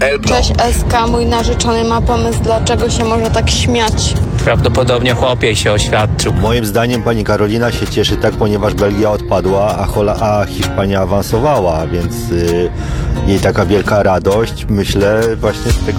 Cześć SK, mój narzeczony ma pomysł, dlaczego się może tak śmiać. Prawdopodobnie chłopiej się oświadczył. Moim zdaniem pani Karolina się cieszy tak, ponieważ Belgia odpadła, a Hiszpania awansowała, więc jej taka wielka radość, myślę, właśnie z tego